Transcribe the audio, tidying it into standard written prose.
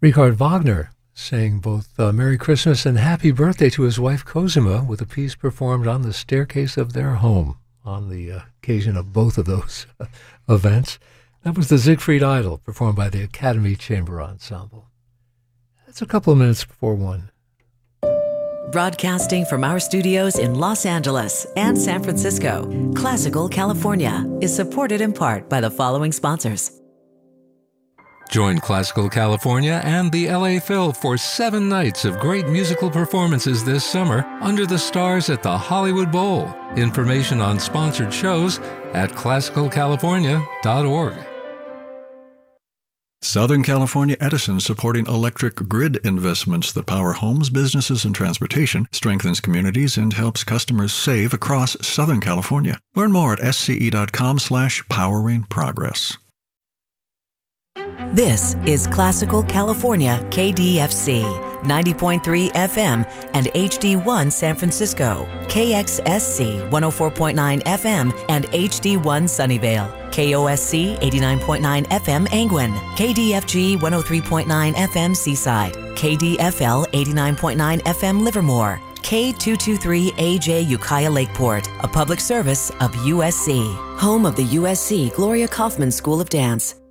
Richard Wagner sang both Merry Christmas and Happy Birthday to his wife Cosima with a piece performed on the staircase of their home on the occasion of both of those events. That was the Siegfried Idol, performed by the Academy Chamber Ensemble. It's a couple of minutes before 1. Broadcasting from our studios in Los Angeles and San Francisco, Classical California is supported in part by the following sponsors. Join Classical California and the LA Phil for 7 nights of great musical performances this summer under the stars at the Hollywood Bowl. Information on sponsored shows at classicalcalifornia.org. Southern California Edison, supporting electric grid investments that power homes, businesses, and transportation, strengthens communities, and helps customers save across Southern California. Learn more at sce.com/poweringprogress. This is Classical California KDFC, 90.3 FM and HD1 San Francisco, KXSC 104.9 FM and HD1 Sunnyvale, KOSC 89.9 FM Angwin, KDFG 103.9 FM Seaside, KDFL 89.9 FM Livermore, K223AJ Ukiah Lakeport, a public service of USC, home of the USC Gloria Kaufman School of Dance.